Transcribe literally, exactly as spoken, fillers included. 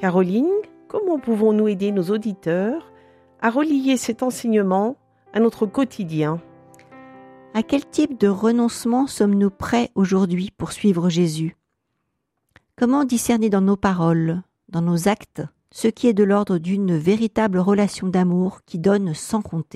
Caroline, comment pouvons-nous aider nos auditeurs à relier cet enseignement à notre quotidien ? À quel type de renoncement sommes-nous prêts aujourd'hui pour suivre Jésus ? Comment discerner dans nos paroles, dans nos actes, ce qui est de l'ordre d'une véritable relation d'amour qui donne sans compter ?